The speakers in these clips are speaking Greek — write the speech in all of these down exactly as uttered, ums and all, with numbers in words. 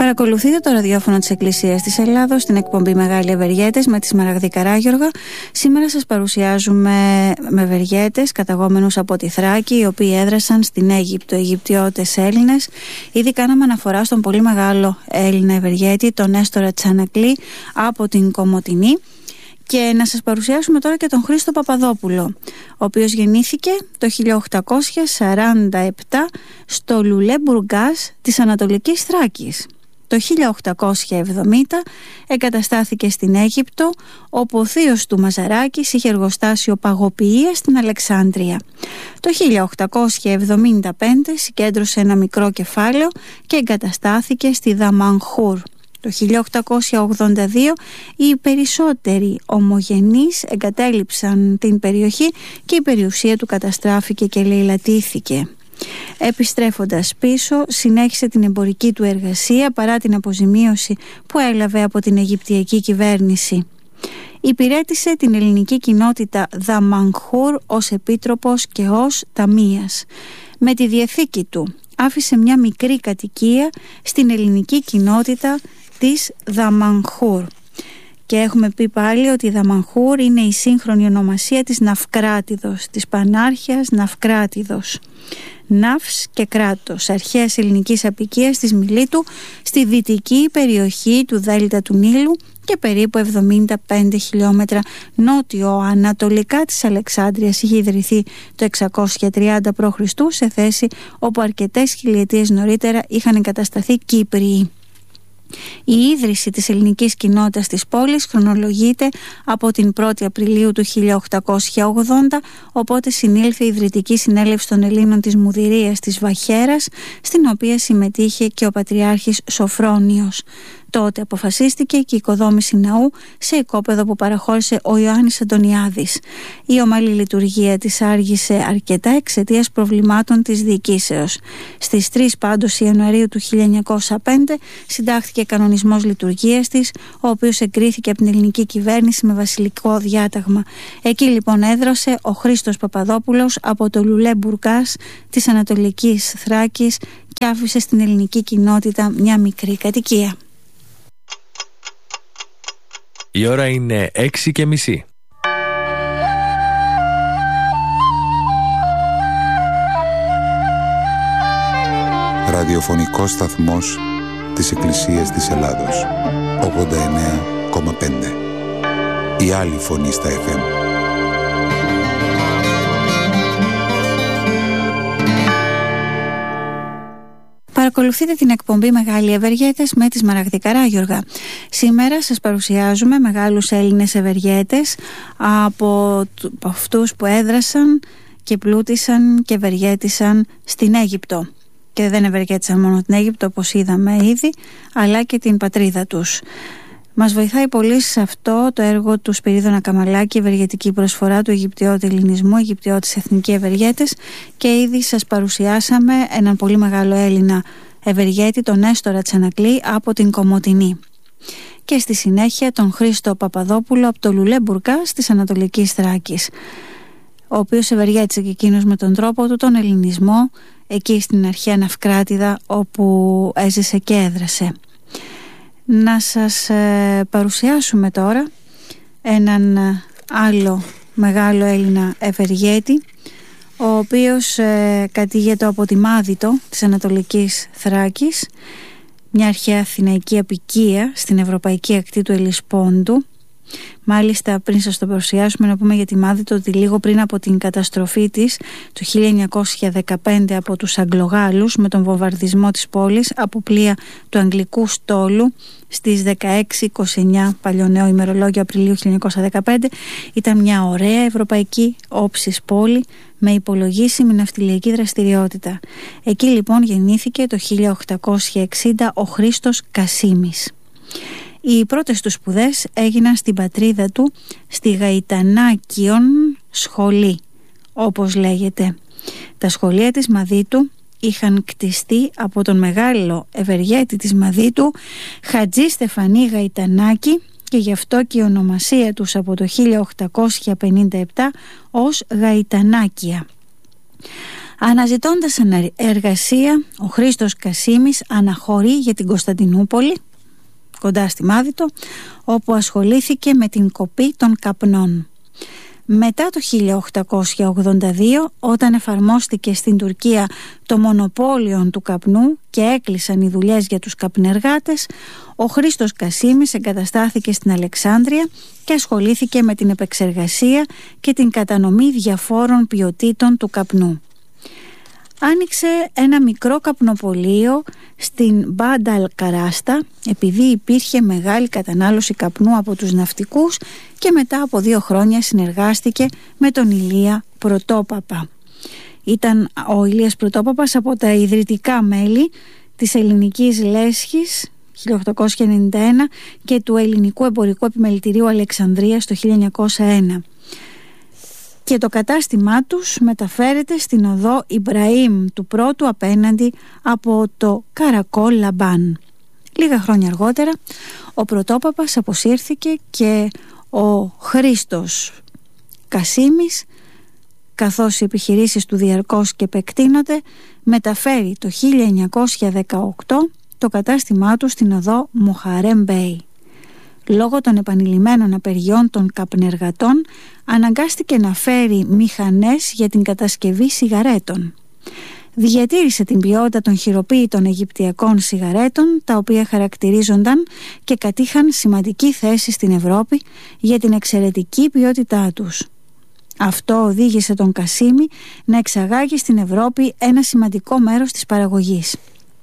Παρακολουθείτε το ραδιόφωνο της Εκκλησίας της Ελλάδος στην εκπομπή Μεγάλοι Ευεργέτες με τη Σμαραγδή Καράγιοργα. Σήμερα σας παρουσιάζουμε με ευεργέτες καταγόμενους από τη Θράκη, οι οποίοι έδρασαν στην Αίγυπτο, Αιγυπτιώτες Έλληνες. Ήδη κάναμε αναφορά στον πολύ μεγάλο Έλληνα ευεργέτη, τον Νέστορα Τσανακλή από την Κομοτηνή. Και να σας παρουσιάσουμε τώρα και τον Χρήστο Παπαδόπουλο, ο οποίος γεννήθηκε το χίλια οκτακόσια σαράντα επτά στο Λουλέ Μπουργκάς της Ανατολικής Θράκης. Το χίλια οκτακόσια εβδομήντα εγκαταστάθηκε στην Αίγυπτο, όπου ο θείος του Μαζαράκης είχε εργοστάσιο παγοποιίας στην Αλεξάνδρεια. Το χίλια οκτακόσια εβδομήντα πέντε συγκέντρωσε ένα μικρό κεφάλαιο και εγκαταστάθηκε στη Δαμανχούρ. Το χίλια οκτακόσια ογδόντα δύο οι περισσότεροι ομογενείς εγκατέλειψαν την περιοχή και η περιουσία του καταστράφηκε και λαιλατήθηκε. Επιστρέφοντας πίσω, συνέχισε την εμπορική του εργασία παρά την αποζημίωση που έλαβε από την Αιγυπτιακή κυβέρνηση. Υπηρέτησε την ελληνική κοινότητα Δαμανχούρ ως επίτροπος και ως ταμείας. Με τη διαθήκη του άφησε μια μικρή κατοικία στην ελληνική κοινότητα της Δαμανχούρ. Και έχουμε πει πάλι ότι η Δαμανχούρ είναι η σύγχρονη ονομασία της Ναυκράτιδος, της Πανάρχιας Ναυκράτιδος. Ναύς και κράτος, αρχαίας ελληνικής αποικίας της Μιλήτου, στη δυτική περιοχή του Δέλτα του Νείλου και περίπου εβδομήντα πέντε χιλιόμετρα νότιο-ανατολικά της Αλεξάνδρειας. Είχε ιδρυθεί το εξακόσια τριάντα π.Χ. σε θέση όπου αρκετές χιλιετίες νωρίτερα είχαν εγκατασταθεί Κύπριοι. Η ίδρυση της ελληνικής κοινότητας της πόλης χρονολογείται από την πρώτη Απριλίου του χίλια οκτακόσια ογδόντα, οπότε συνήλθε η Ιδρυτική Συνέλευση των Ελλήνων της Μουδηρίας της Βαχέρας, στην οποία συμμετείχε και ο Πατριάρχης Σοφρόνιος. Τότε αποφασίστηκε και η οικοδόμηση ναού σε οικόπεδο που παραχώρησε ο Ιωάννης Αντωνιάδης. Η ομαλή λειτουργία της άργησε αρκετά εξαιτίας προβλημάτων της διοικήσεως. Στις τρεις πάντως Ιανουαρίου του χίλια εννιακόσια πέντε συντάχθηκε κανονισμός λειτουργίας της, ο οποίος εγκρίθηκε από την ελληνική κυβέρνηση με βασιλικό διάταγμα. Εκεί λοιπόν έδρασε ο Χρήστος Παπαδόπουλος από το Λουλέ Μπουργκάς της Ανατολικής Θράκης και άφησε στην ελληνική κοινότητα μια μικρή κατοικία. Η ώρα είναι έξι και μισή. Ραδιοφωνικός σταθμός της Εκκλησίας της Ελλάδος. ογδόντα εννέα κόμμα πέντε. Η άλλη φωνή στα εφ εμ. Παρακολουθείτε την εκπομπή Μεγάλοι Ευεργέτες με τη Σμαραγδή Καράγιοργα. Σήμερα σας παρουσιάζουμε μεγάλους Έλληνες ευεργέτες από αυτούς που έδρασαν και πλούτησαν και ευεργέτησαν στην Αίγυπτο. Και δεν ευεργέτησαν μόνο την Αίγυπτο, όπως είδαμε ήδη, αλλά και την πατρίδα τους. Μας βοηθάει πολύ σε αυτό το έργο του Σπυρίδωνα Καμαλάκη, ευεργετική προσφορά του Αιγυπτιώτη Ελληνισμού, Αιγυπτιώτης Εθνικοί Ευεργέτες, και ήδη σας παρουσιάσαμε έναν πολύ μεγάλο Έλληνα ευεργέτη, τον Νέστορα Τσανακλή από την Κομοτηνή. Και στη συνέχεια τον Χρήστο Παπαδόπουλο από το Λουλέ Μπουργκάς της Ανατολικής Θράκης, ο οποίος ευεργέτησε και εκείνος με τον τρόπο του τον ελληνισμό εκεί στην αρχαία Ναυκράτιδα, όπου έζησε και έδρασε. Να σας ε, παρουσιάσουμε τώρα έναν άλλο μεγάλο Έλληνα ευεργέτη, ο οποίος ε, κατήγεται από τη Μάδιτο της Ανατολικής Θράκης, μια αρχαία αθηναϊκή αποικία στην ευρωπαϊκή ακτή του Ελισπόντου. Μάλιστα, πριν σας το παρουσιάσουμε, να πούμε για τη Μάδιτο ότι λίγο πριν από την καταστροφή της το χίλια εννιακόσια δεκαπέντε από τους Αγγλογάλους με τον βομβαρδισμό της πόλης από πλοία του Αγγλικού στόλου στις δεκαέξι είκοσι εννέα παλιό ημερολόγιο Απριλίου χίλια εννιακόσια δεκαπέντε, ήταν μια ωραία ευρωπαϊκή όψης πόλη με υπολογίσιμη ναυτιλιακή δραστηριότητα. Εκεί λοιπόν γεννήθηκε το χίλια οκτακόσια εξήντα ο Χρήστος Κασίμης. Οι πρώτες του σπουδές έγιναν στην πατρίδα του, στη Γαϊτανάκιον σχολή, όπως λέγεται. Τα σχολεία της Μαδίτου είχαν κτιστεί από τον μεγάλο ευεργέτη της Μαδίτου, Χατζή Στεφανή Γαϊτανάκη, και γι' αυτό και η ονομασία τους από το χίλια οκτακόσια πενήντα επτά ως Γαϊτανάκια. Αναζητώντας εργασία, ο Χρήστος Κασίμης αναχωρεί για την Κωνσταντινούπολη, κοντά στη Μάδιτο, όπου ασχολήθηκε με την κοπή των καπνών. Μετά το χίλια οκτακόσια ογδόντα δύο, όταν εφαρμόστηκε στην Τουρκία το μονοπόλιο του καπνού και έκλεισαν οι δουλειές για τους καπνεργάτες, ο Χρήστος Κασίμης εγκαταστάθηκε στην Αλεξάνδρεια και ασχολήθηκε με την επεξεργασία και την κατανομή διαφόρων ποιοτήτων του καπνού. Άνοιξε ένα μικρό καπνοπωλείο στην Μπάνταλ Καράστα, επειδή υπήρχε μεγάλη κατανάλωση καπνού από τους ναυτικούς, και μετά από δύο χρόνια συνεργάστηκε με τον Ηλία Πρωτόπαπα. Ήταν ο Ηλίας Πρωτόπαπας από τα ιδρυτικά μέλη της Ελληνικής Λέσχης χίλια οκτακόσια ενενήντα ένα και του Ελληνικού Εμπορικού Επιμελητηρίου Αλεξανδρίας το χίλια εννιακόσια ένα. Και το κατάστημά τους μεταφέρεται στην οδό Ιμπραήμ του πρώτου απέναντι από το Καρακόλ Λαμπάν. Λίγα χρόνια αργότερα ο Πρωτόπαπας αποσύρθηκε και ο Χρήστος Κασίμης, καθώς οι επιχειρήσεις του διαρκώς και επεκτείνονται, μεταφέρει το χίλια εννιακόσια δεκαοκτώ το κατάστημά του στην οδό Μοχαρέμ Μπέι. Λόγω των επανειλημμένων απεργιών των καπνεργατών αναγκάστηκε να φέρει μηχανές για την κατασκευή σιγαρέτων. Διατήρησε την ποιότητα των χειροποίητων αιγυπτιακών σιγαρέτων, τα οποία χαρακτηρίζονταν και κατήχαν σημαντική θέση στην Ευρώπη για την εξαιρετική ποιότητά τους. Αυτό οδήγησε τον Κασίμη να εξαγάγει στην Ευρώπη ένα σημαντικό μέρος της παραγωγής.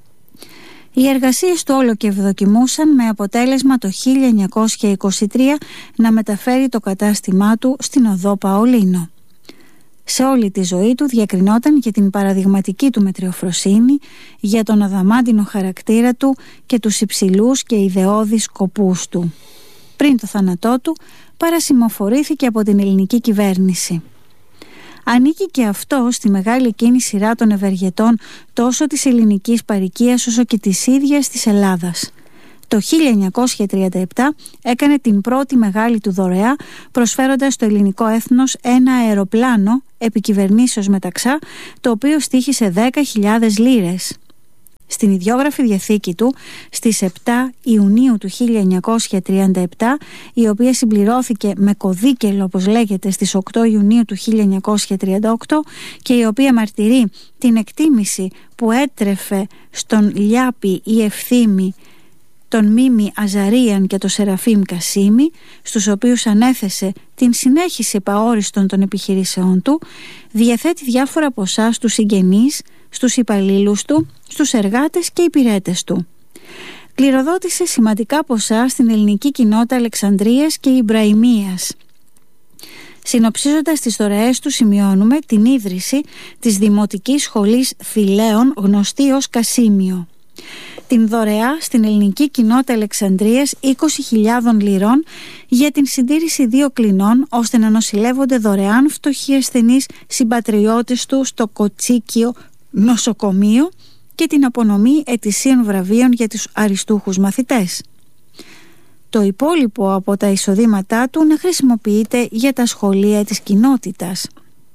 Οι εργασίες του όλο και ευδοκιμούσαν, με αποτέλεσμα το χίλια εννιακόσια είκοσι τρία να μεταφέρει το κατάστημά του στην οδό Παολίνο. Σε όλη τη ζωή του διακρινόταν για την παραδειγματική του μετριοφροσύνη, για τον αδαμάντινο χαρακτήρα του και τους υψηλούς και ιδεώδεις σκοπούς του. Πριν το θάνατό του παρασημοφορήθηκε από την ελληνική κυβέρνηση. Ανήκει και αυτό στη μεγάλη εκείνη σειρά των ευεργετών τόσο της ελληνικής παροικίας όσο και της ίδιας της Ελλάδας. Το χίλια εννιακόσια τριάντα επτά έκανε την πρώτη μεγάλη του δωρεά, προσφέροντας στο ελληνικό έθνος ένα αεροπλάνο επικυβερνήσεως μεταξά, το οποίο στοίχησε δέκα χιλιάδες λίρες. Στην ιδιόγραφη διαθήκη του στις επτά Ιουνίου του χίλια εννιακόσια τριάντα επτά, η οποία συμπληρώθηκε με κωδίκελο, όπως λέγεται, στις οκτώ Ιουνίου του χίλια εννιακόσια τριάντα οκτώ και η οποία μαρτυρεί την εκτίμηση που έτρεφε στον Λιάπη η Ευθύμη, τον Μίμη Αζαρίαν και τον Σεραφείμ Κασίμη, στους οποίους ανέθεσε την συνέχιση επαόριστον των επιχειρήσεών του, διαθέτει διάφορα ποσά στους συγγενείς, στους υπαλλήλους του, στους εργάτες και υπηρέτες του. Κληροδότησε σημαντικά ποσά στην ελληνική κοινότητα Αλεξανδρίας και Ιμπραημίας. Συνοψίζοντας τις δωρεές του, σημειώνουμε την ίδρυση της Δημοτικής Σχολής Θηλαίων, γνωστή ως Κασίμιο. Την δωρεά στην ελληνική κοινότητα Αλεξανδρίας είκοσι χιλιάδων λιρών για την συντήρηση δύο κλινών, ώστε να νοσηλεύονται δωρεάν φτωχοί ασθενείς συμπατριώτες του στο Κοτσίκιο νοσοκομείο, και την απονομή ετησίων βραβείων για τους αριστούχους μαθητές. Το υπόλοιπο από τα εισοδήματά του να χρησιμοποιείται για τα σχολεία της κοινότητας.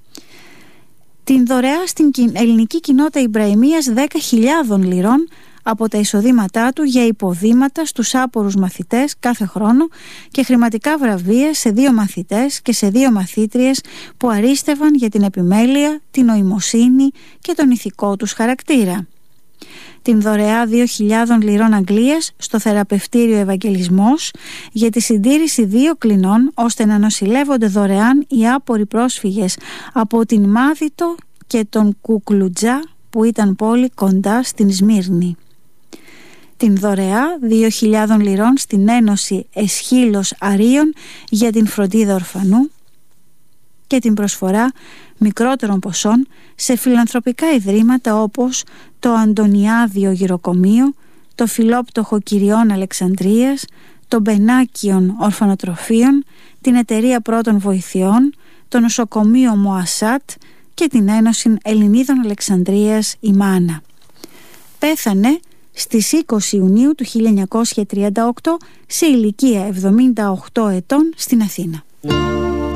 Την δωρεά στην ελληνική κοινότητα Ιμπραημίας δέκα χιλιάδων λιρών από τα εισοδήματά του για υποδήματα στους άπορους μαθητές κάθε χρόνο και χρηματικά βραβεία σε δύο μαθητές και σε δύο μαθήτριες που αρίστευαν για την επιμέλεια, την νοημοσύνη και τον ηθικό τους χαρακτήρα. Την δωρεά δύο χιλιάδων λιρών Αγγλίας στο θεραπευτήριο Ευαγγελισμός για τη συντήρηση δύο κλινών, ώστε να νοσηλεύονται δωρεάν οι άποροι πρόσφυγες από την Μάδιτο και τον Κουκλουτζά, που ήταν πόλη κοντά στην Σμύρνη. Την δωρεά δύο χιλιάδων λιρών στην Ένωση Εσχύλος Αρίων για την φροντίδα ορφανού και την προσφορά μικρότερων ποσών σε φιλανθρωπικά ιδρύματα όπως το Αντωνιάδιο Γυροκομείο, το Φιλόπτωχο Κυριών Αλεξανδρίας, το Μπενάκιον Ορφανοτροφίων, την Εταιρεία Πρώτων Βοηθειών, το Νοσοκομείο Μοασάτ και την Ένωση Ελληνίδων Αλεξανδρίας η Μάνα. Πέθανε στις είκοσι Ιουνίου του χίλια εννιακόσια τριάντα οκτώ σε ηλικία εβδομήντα οκτώ ετών στην Αθήνα.